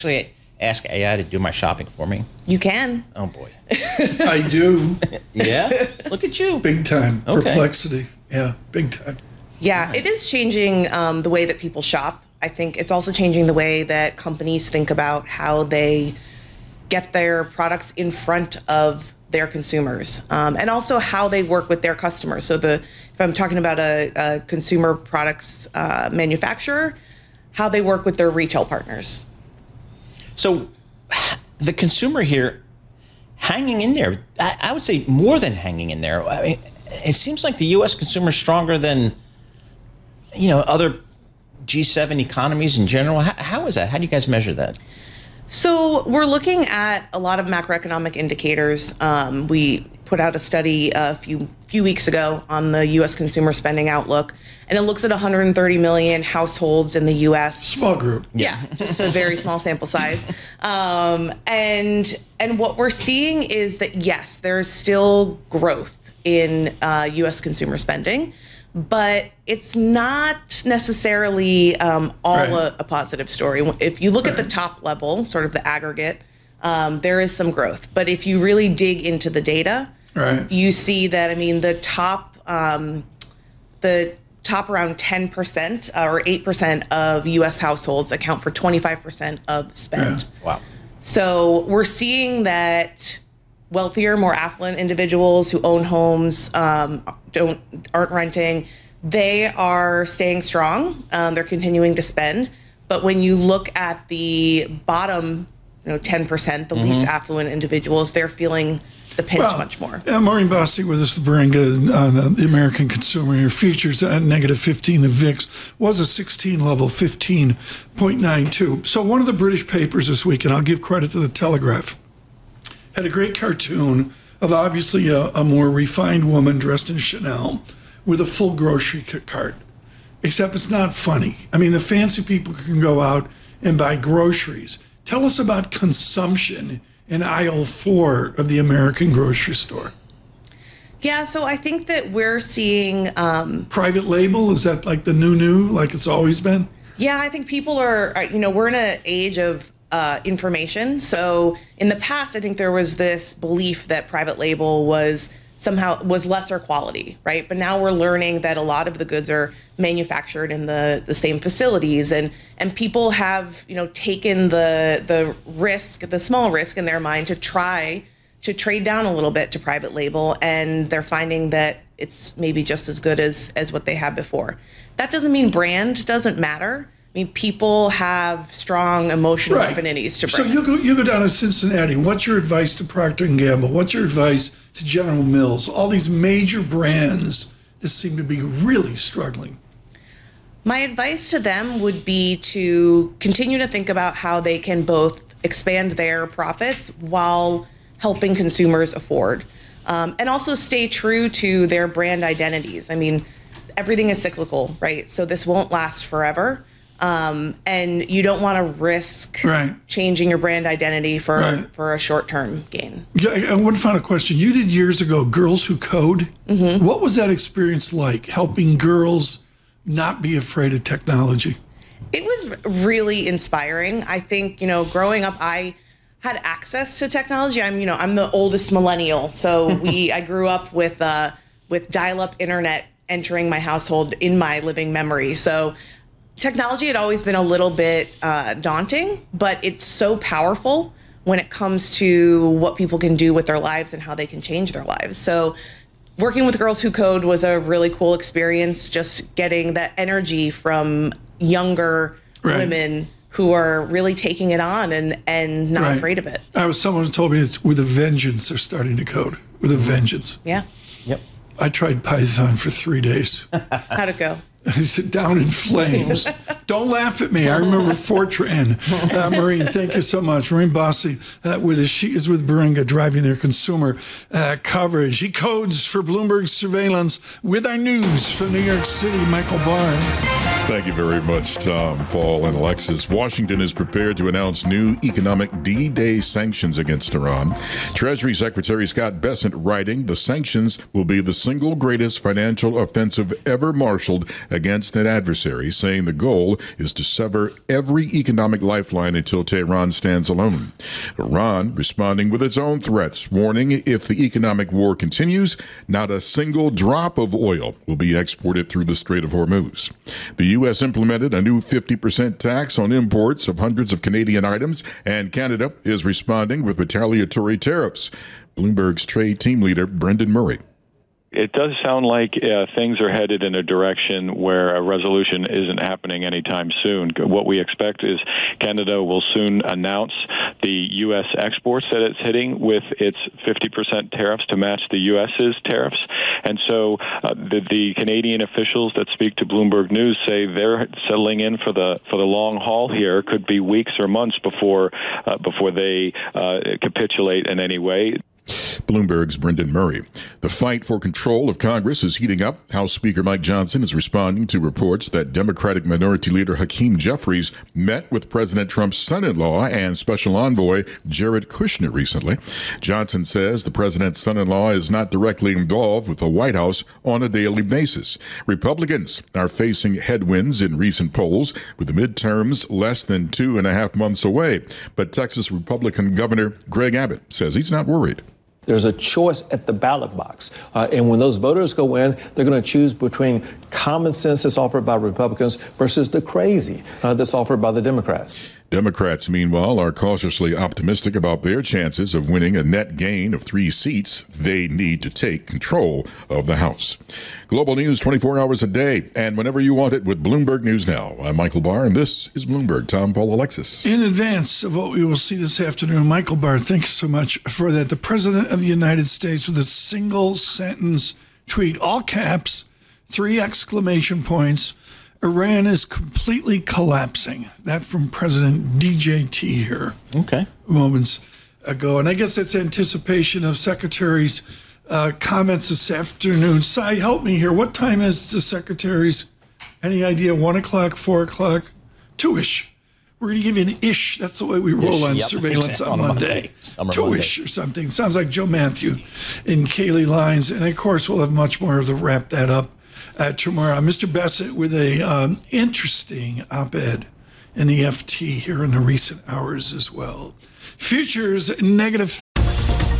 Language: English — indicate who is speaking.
Speaker 1: actually ask AI to do my shopping for me?
Speaker 2: You can.
Speaker 1: Oh boy.
Speaker 3: I do.
Speaker 1: Yeah? Look at you.
Speaker 3: Big time.
Speaker 1: Okay.
Speaker 3: Perplexity. Yeah, big time.
Speaker 2: Yeah, it is changing the way that people shop. I think it's also changing the way that companies think about how they get their products in front of their consumers, and also how they work with their customers. So if I'm talking about a consumer products manufacturer, how they work with their retail partners.
Speaker 1: So the consumer here, hanging in there, I would say more than hanging in there. I mean, it seems like the U.S. consumer is stronger than, other G7 economies in general. How is that? How do you guys measure that?
Speaker 2: So we're looking at a lot of macroeconomic indicators. We put out a study a few weeks ago on the U.S. consumer spending outlook, and it looks at 130 million households in the U.S.
Speaker 3: Small group.
Speaker 2: Yeah, just a very small sample size. And what we're seeing is that, yes, there's still growth in U.S. consumer spending, but it's not necessarily a positive story. If you look at the top level, sort of the aggregate, there is some growth. But if you really dig into the data, you see that, the top around 10% or 8% of U.S. households account for 25% of spend.
Speaker 1: Yeah. Wow.
Speaker 2: So we're seeing that wealthier, more affluent individuals who own homes, aren't renting, they are staying strong. They're continuing to spend. But when you look at the bottom, 10%, the least affluent individuals, they're feeling the pinch much more.
Speaker 3: Maureen Bossi with us, Baringa, on the American consumer. Your futures at -15. The VIX was a 16 level, 15.92. So one of the British papers this week, and I'll give credit to the Telegraph, had a great cartoon of obviously a more refined woman dressed in Chanel with a full grocery cart. Except it's not funny. The fancy people can go out and buy groceries. Tell us about consumption in aisle 4 of the American grocery store.
Speaker 2: Yeah, so I think that we're seeing...
Speaker 3: private label, is that like the new, like it's always been?
Speaker 2: Yeah, I think people are, we're in an age of information. So in the past, I think there was this belief that private label was lesser quality, right? But now we're learning that a lot of the goods are manufactured in the same facilities, and people have taken the risk, the small risk in their mind to try to trade down a little bit to private label, and they're finding that it's maybe just as good as what they had before. That doesn't mean brand doesn't matter. People have strong emotional affinities to brands.
Speaker 3: So you go down to Cincinnati. What's your advice to Procter & Gamble? What's your advice to General Mills? All these major brands that seem to be really struggling.
Speaker 2: My advice to them would be to continue to think about how they can both expand their profits while helping consumers afford, and also stay true to their brand identities. Everything is cyclical, right? So this won't last forever. And you don't want to risk changing your brand identity for a short-term gain.
Speaker 3: Yeah, and one final question. You did years ago Girls Who Code. What was that experience like, helping girls not be afraid of technology?
Speaker 2: It was really inspiring. I think, growing up, I had access to technology. I'm the oldest millennial, so I grew up with dial-up internet entering my household in my living memory. So technology had always been a little bit daunting, but it's so powerful when it comes to what people can do with their lives and how they can change their lives. So working with Girls Who Code was a really cool experience, just getting that energy from younger women who are really taking it on and not afraid of it.
Speaker 3: Someone told me it's with a vengeance they're starting to code, with a vengeance.
Speaker 2: Yeah.
Speaker 1: Yep.
Speaker 3: I tried Python for 3 days.
Speaker 2: How'd it go?
Speaker 3: I sit down in flames. Don't laugh at me. I remember Fortran. Maureen, thank you so much. Maureen Bossi with us. She is with Baringa, driving their consumer coverage. He codes for Bloomberg Surveillance with our news from New York City, Michael Barr.
Speaker 4: Thank you very much, Tom, Paul, and Alexis. Washington is prepared to announce new economic D-Day sanctions against Iran. Treasury Secretary Scott Bessent writing, the sanctions will be the single greatest financial offensive ever marshaled against an adversary, saying the goal is to sever every economic lifeline until Tehran stands alone. Iran responding with its own threats, warning if the economic war continues, not a single drop of oil will be exported through the Strait of Hormuz. The U.S. implemented a new 50% tax on imports of hundreds of Canadian items, and Canada is responding with retaliatory tariffs. Bloomberg's trade team leader, Brendan Murray.
Speaker 5: It does sound like things are headed in a direction where a resolution isn't happening anytime soon. What we expect is Canada will soon announce the U.S. exports that it's hitting with its 50% tariffs to match the U.S.'s tariffs. And so the Canadian officials that speak to Bloomberg News say they're settling in for the long haul here. Could be weeks or months before they capitulate in any way.
Speaker 4: Bloomberg's Brendan Murray. The fight for control of Congress is heating up. House Speaker Mike Johnson is responding to reports that Democratic Minority Leader Hakeem Jeffries met with President Trump's son-in-law and special envoy Jared Kushner recently. Johnson says the president's son-in-law is not directly involved with the White House on a daily basis. Republicans are facing headwinds in recent polls, with the midterms less than 2.5 months away. But Texas Republican Governor Greg Abbott says he's not worried.
Speaker 6: There's a choice at the ballot box. And when those voters go in, they're going to choose between common sense that's offered by Republicans versus the crazy that's offered by the Democrats.
Speaker 4: Democrats, meanwhile, are cautiously optimistic about their chances of winning a net gain of 3 seats. They need to take control of the House. Global news 24 hours a day and whenever you want it with Bloomberg News Now. I'm Michael Barr, and this is Bloomberg. Tom, Paul, Alexis.
Speaker 3: In advance of what we will see this afternoon, Michael Barr, thanks so much for that. The President of the United States with a single sentence tweet, all caps, 3 exclamation points. Iran is completely collapsing. That from President DJT here.
Speaker 1: Okay.
Speaker 3: Moments ago. And I guess that's anticipation of Secretary's comments this afternoon. Cy, help me here. What time is the Secretary's? Any idea? 1 o'clock, 4 o'clock? 2-ish. We're going to give you an ish. That's the way we roll on surveillance on Monday. 2-ish or something. Sounds like Joe Matthew and Kaylee Lines. And of course, we'll have much more to wrap that up tomorrow. Mr. Bessent with a interesting op-ed in the FT here in the recent hours as well. Futures negative